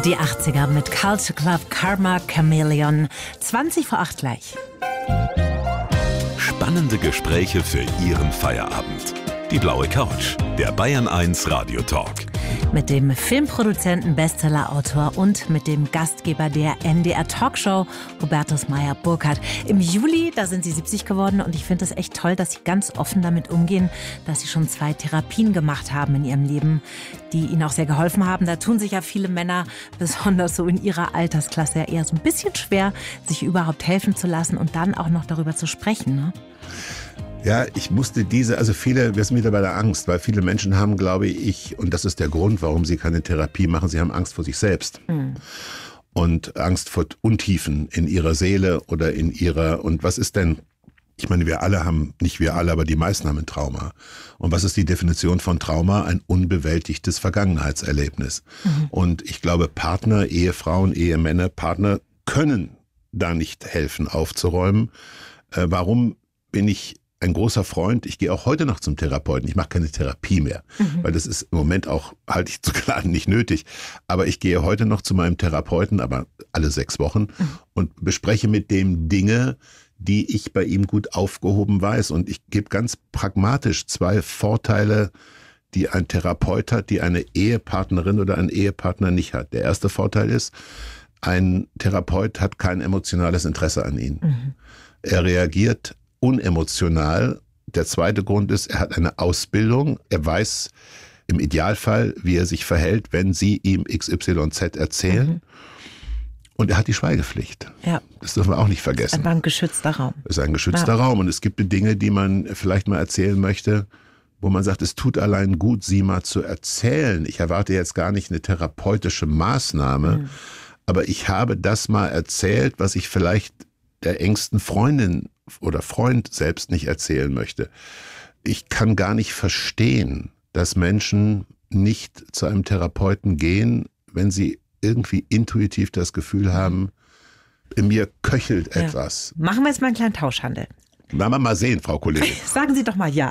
Die 80er mit Culture Club, Karma, Chameleon. 7:20 gleich. Spannende Gespräche für Ihren Feierabend. Die blaue Couch, der Bayern 1 Radio Talk. Mit dem Filmproduzenten, Bestsellerautor und mit dem Gastgeber der NDR Talkshow, Hubertus Meyer-Burkhardt. Im Juli, da sind Sie 70 geworden und ich finde es echt toll, dass Sie ganz offen damit umgehen, dass Sie schon 2 Therapien gemacht haben in Ihrem Leben, die Ihnen auch sehr geholfen haben. Da tun sich ja viele Männer, besonders so in ihrer Altersklasse, ja eher so ein bisschen schwer, sich überhaupt helfen zu lassen und dann auch noch darüber zu sprechen, ne? Ja, ich musste viele, wir sind wieder bei der Angst, weil viele Menschen haben, glaube ich, und das ist der Grund, warum sie keine Therapie machen, sie haben Angst vor sich selbst. Und Angst vor Untiefen in ihrer Seele oder und was ist denn, ich meine, wir alle haben, nicht wir alle, aber die meisten haben ein Trauma. Und was ist die Definition von Trauma? Ein unbewältigtes Vergangenheitserlebnis. Und ich glaube, Partner, Ehefrauen, Ehemänner, Partner können da nicht helfen, aufzuräumen. Warum bin ich ein großer Freund? Ich gehe auch heute noch zum Therapeuten. Ich mache keine Therapie mehr, weil das ist im Moment auch, halte ich zu klar, nicht nötig. Aber ich gehe heute noch zu meinem Therapeuten, aber alle 6 Wochen und bespreche mit dem Dinge, die ich bei ihm gut aufgehoben weiß. Und ich gebe ganz pragmatisch 2 Vorteile, die ein Therapeut hat, die eine Ehepartnerin oder ein Ehepartner nicht hat. Der erste Vorteil ist, ein Therapeut hat kein emotionales Interesse an Ihnen. Er reagiert unemotional. Der zweite Grund ist, er hat eine Ausbildung. Er weiß im Idealfall, wie er sich verhält, wenn Sie ihm XYZ erzählen. Und er hat die Schweigepflicht. Ja. Das dürfen wir auch nicht vergessen. Aber ein geschützter Raum. Es ist ein geschützter Raum. Und es gibt Dinge, die man vielleicht mal erzählen möchte, wo man sagt, es tut allein gut, sie mal zu erzählen. Ich erwarte jetzt gar nicht eine therapeutische Maßnahme, aber ich habe das mal erzählt, was ich vielleicht der engsten Freundin oder Freund selbst nicht erzählen möchte. Ich kann gar nicht verstehen, dass Menschen nicht zu einem Therapeuten gehen, wenn sie irgendwie intuitiv das Gefühl haben, in mir köchelt etwas. Machen wir jetzt mal einen kleinen Tauschhandel. Werden wir mal sehen, Frau Kollegin. Sagen Sie doch mal ja.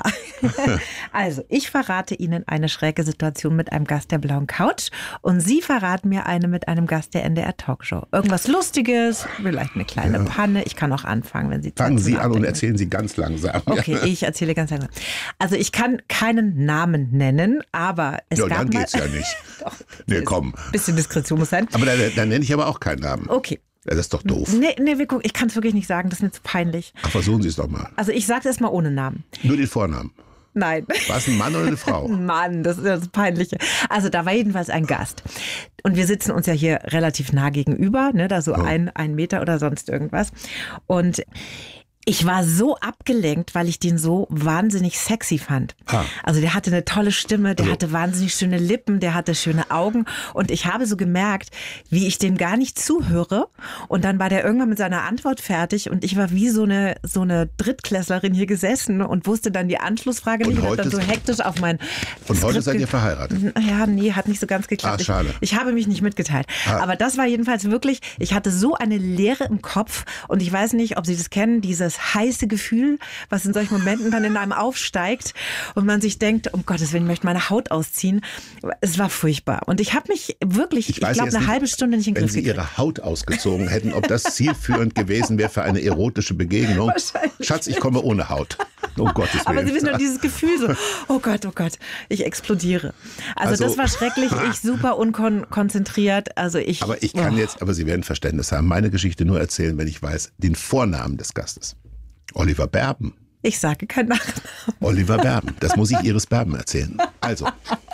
Also, ich verrate Ihnen eine schräge Situation mit einem Gast der blauen Couch und Sie verraten mir eine mit einem Gast der NDR Talkshow. Irgendwas Lustiges, vielleicht eine kleine Panne. Ich kann auch anfangen, wenn Sie Zeit Fangen Sie an und erzählen Sie ganz langsam. Okay, ich erzähle ganz langsam. Also, ich kann keinen Namen nennen, aber es gab dann mal... geht's ja nicht. Doch, Nee, komm. Bisschen Diskretion muss sein. Aber dann nenne ich aber auch keinen Namen. Okay. Ja, das ist doch doof. Nee, ich kann es wirklich nicht sagen, das ist mir zu peinlich. Ach, versuchen Sie es doch mal. Also ich sage es erstmal ohne Namen. Nur den Vornamen. Nein. War es ein Mann oder eine Frau? Mann, das ist das Peinliche. Also da war jedenfalls ein Gast. Und wir sitzen uns ja hier relativ nah gegenüber, ne, da so ein Meter oder sonst irgendwas. Und ich war so abgelenkt, weil ich den so wahnsinnig sexy fand. Also der hatte eine tolle Stimme, der hatte wahnsinnig schöne Lippen, der hatte schöne Augen. Und ich habe so gemerkt, wie ich dem gar nicht zuhöre. Und dann war der irgendwann mit seiner Antwort fertig und ich war wie so eine Drittklässlerin hier gesessen und wusste dann die Anschlussfrage nicht. Und hab dann so hektisch auf mein Und heute seid ihr verheiratet? Ja, nee, hat nicht so ganz geklappt. Schade. Ich habe mich nicht mitgeteilt. Aber das war jedenfalls wirklich, ich hatte so eine Leere im Kopf und ich weiß nicht, ob Sie das kennen, dieses heiße Gefühl, was in solchen Momenten dann in einem aufsteigt und man sich denkt, um Gottes Willen, ich möchte meine Haut ausziehen. Es war furchtbar. Und ich habe mich wirklich, ich glaube, eine halbe Stunde nicht in den Griff gekriegt. Wenn Sie Ihre Haut ausgezogen hätten, ob das zielführend gewesen wäre für eine erotische Begegnung. Schatz, ich komme ohne Haut. Um Gottes Willen. Aber Sie wissen doch dieses Gefühl so, oh Gott, ich explodiere. Also das war schrecklich, ich super unkonzentriert. Aber Sie werden Verständnis haben, meine Geschichte nur erzählen, wenn ich weiß, den Vornamen des Gastes. Oliver Berben. Ich sage keinen Nachnamen. Oliver Berben. Das muss ich Iris Berben erzählen. Also,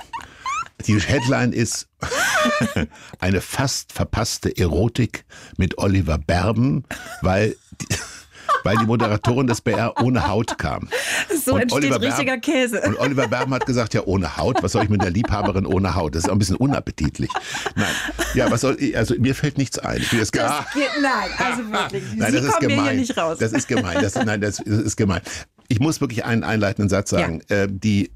die Headline ist eine fast verpasste Erotik mit Oliver Berben, weil die Moderatorin des BR ohne Haut kam. So entsteht richtiger Käse. Und Oliver Berben hat gesagt, ja, ohne Haut, was soll ich mit der Liebhaberin ohne Haut? Das ist auch ein bisschen unappetitlich. Nein, ja, also mir fällt nichts ein. Nein, also wirklich. Nein, Sie das ist kommen gemein. mir hier nicht raus. Das ist gemein. Das ist gemein. Ich muss wirklich einen einleitenden Satz sagen. Ja.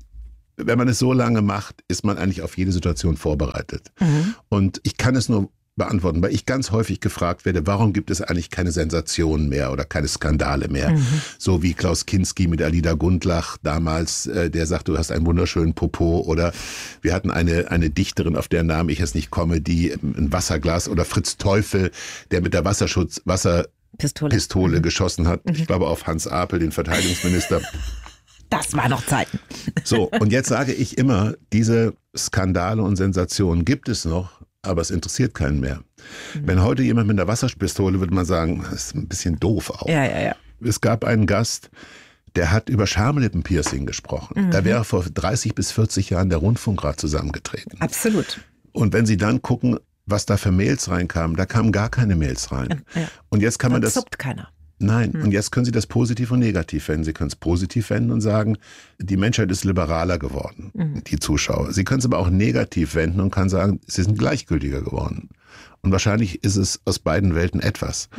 Wenn man es so lange macht, ist man eigentlich auf jede Situation vorbereitet. Und ich kann es nur beantworten, weil ich ganz häufig gefragt werde, warum gibt es eigentlich keine Sensationen mehr oder keine Skandale mehr? So wie Klaus Kinski mit Alida Gundlach damals, der sagt, du hast einen wunderschönen Popo, oder wir hatten eine Dichterin, auf deren Namen ich jetzt nicht komme, die ein Wasserglas, oder Fritz Teufel, der mit der Wasserpistole geschossen hat. Ich glaube auf Hans Apel, den Verteidigungsminister. Das war noch Zeiten. So, und jetzt sage ich immer, diese Skandale und Sensationen gibt es noch, aber es interessiert keinen mehr. Wenn heute jemand mit einer Wasserpistole, würde man sagen, das ist ein bisschen doof auch. Ja. Es gab einen Gast, der hat über Schamlippenpiercing gesprochen. Da wäre vor 30 bis 40 Jahren der Rundfunkrat zusammengetreten. Absolut. Und wenn Sie dann gucken, was da für Mails reinkamen, da kamen gar keine Mails rein. Ja. Und jetzt kann man das... Zuppt keiner. Nein, und jetzt können Sie das positiv und negativ wenden. Sie können es positiv wenden und sagen, die Menschheit ist liberaler geworden, die Zuschauer. Sie können es aber auch negativ wenden und kann sagen, sie sind gleichgültiger geworden. Und wahrscheinlich ist es aus beiden Welten etwas.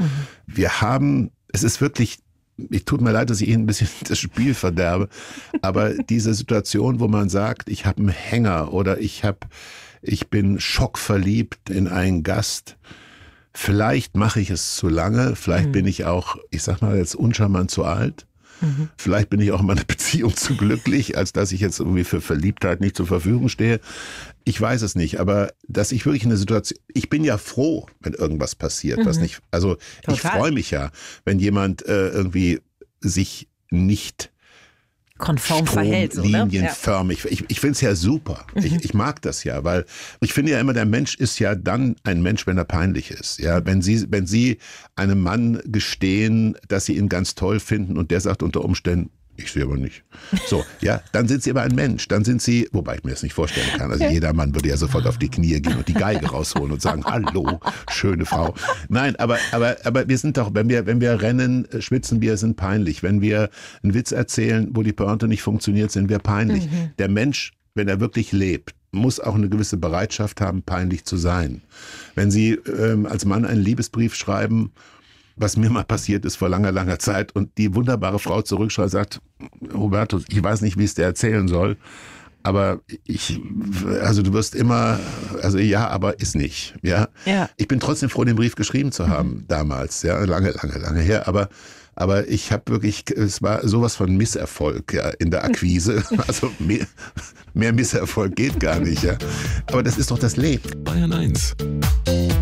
Es ist wirklich, ich tut mir leid, dass ich Ihnen ein bisschen das Spiel verderbe, aber diese Situation, wo man sagt, ich habe einen Hänger oder ich bin schockverliebt in einen Gast. Vielleicht mache ich es zu lange, vielleicht bin ich auch, ich sag mal jetzt uncharmant zu alt. Vielleicht bin ich auch in meiner Beziehung zu glücklich, als dass ich jetzt irgendwie für Verliebtheit nicht zur Verfügung stehe. Ich weiß es nicht, aber dass ich wirklich in der Situation, ich bin ja froh, wenn irgendwas passiert, was nicht, also Total. Ich freue mich ja, wenn jemand irgendwie sich nicht konform verhält. So, ne? Linienförmig. Ich finde es ja super. Ich mag das ja, weil ich finde ja immer, der Mensch ist ja dann ein Mensch, wenn er peinlich ist. Ja, wenn Sie einem Mann gestehen, dass Sie ihn ganz toll finden und der sagt unter Umständen, ich sehe aber nicht. So, ja, dann sind Sie aber ein Mensch. Dann sind Sie, wobei ich mir das nicht vorstellen kann. Also jeder Mann würde ja sofort auf die Knie gehen und die Geige rausholen und sagen, hallo, schöne Frau. Nein, aber wir sind doch, wenn wir rennen, schwitzen wir, sind peinlich. Wenn wir einen Witz erzählen, wo die Pointe nicht funktioniert, sind wir peinlich. Der Mensch, wenn er wirklich lebt, muss auch eine gewisse Bereitschaft haben, peinlich zu sein. Wenn Sie als Mann einen Liebesbrief schreiben, was mir mal passiert ist vor langer, langer Zeit, und die wunderbare Frau zurückschreibt, sagt, Roberto, ich weiß nicht, wie es dir erzählen soll, aber du wirst immer, also ja, aber ist nicht, ja. Ich bin trotzdem froh, den Brief geschrieben zu haben, damals, ja, lange her, aber ich habe wirklich, es war sowas von Misserfolg, ja, in der Akquise, also mehr Misserfolg geht gar nicht, ja. Aber das ist doch das Leben. Bayern 1